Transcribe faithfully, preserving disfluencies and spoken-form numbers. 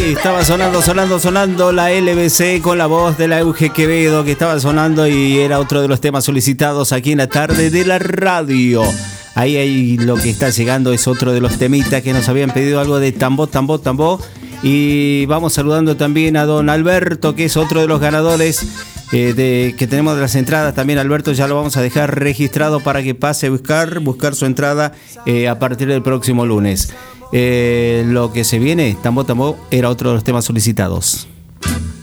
estaba sonando, sonando, sonando la L B C con la voz de la Euge Quevedo, que estaba sonando y era otro de los temas solicitados aquí en la tarde de la radio. Ahí, ahí lo que está llegando es otro de los temitas que nos habían pedido, algo de tambó, tambó, tambó. Y vamos saludando también a don Alberto, que es otro de los ganadores eh, de, que tenemos de las entradas. También Alberto ya lo vamos a dejar registrado para que pase a buscar, buscar su entrada eh, a partir del próximo lunes. Eh, lo que se viene, tambó, tambó, era otro de los temas solicitados.